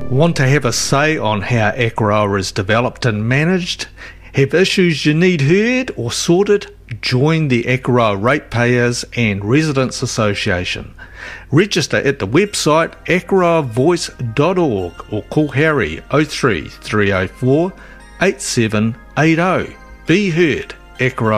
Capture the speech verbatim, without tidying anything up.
Want to have a say on how Akaroa is developed and managed? Have issues you need heard or sorted? Join the Akaroa Ratepayers and Residents Association. Register at the website akaroa voice dot org or call Harry oh three three oh four eight seven eight oh. Be heard, Akaroa.